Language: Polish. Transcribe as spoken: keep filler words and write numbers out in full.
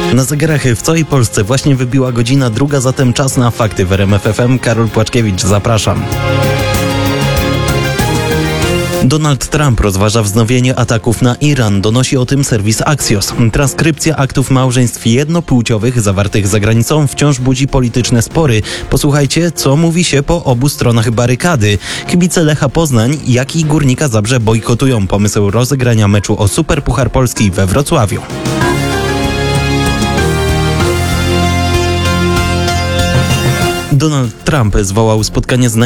Na zegarach w całej Polsce właśnie wybiła godzina druga, zatem czas na fakty w R M F F M. Karol Płaczkiewicz, zapraszam. Donald Trump rozważa wznowienie ataków na Iran, donosi o tym serwis Axios. Transkrypcja aktów małżeństw jednopłciowych zawartych za granicą wciąż budzi polityczne spory. Posłuchajcie, co mówi się po obu stronach barykady. Kibice Lecha Poznań, jak i Górnika Zabrze bojkotują pomysł rozegrania meczu o Superpuchar Polski we Wrocławiu. Donald Trump zwołał spotkanie z